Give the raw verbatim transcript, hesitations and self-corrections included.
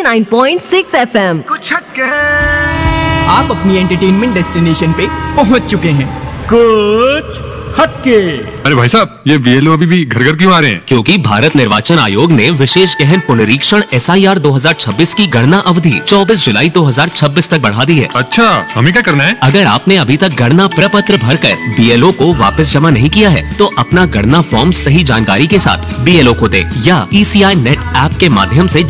Nine point six F M. कुछ हटके आप अपनी एंटरटेनमेंट डेस्टिनेशन पे पहुंच चुके हैं। कुछ हटके। अरे भाई साहब, ये बीएलओ अभी भी घर घर क्यों आ रहे हैं? क्योंकि भारत निर्वाचन आयोग ने विशेष गहन पुनरीक्षण एस आई आर दो हज़ार छब्बीस की गणना अवधि चौबीस जुलाई दो हज़ार छब्बीस तक बढ़ा दी है। अच्छा, हमें क्या करना है? अगर आपने अभी तक गणना प्रपत्र भरकर बीएलओ को वापस जमा नहीं किया है तो अपना गणना फॉर्म सही जानकारी के साथ बीएलओ को दे या ई सी आई नेट ऐप के माध्यम से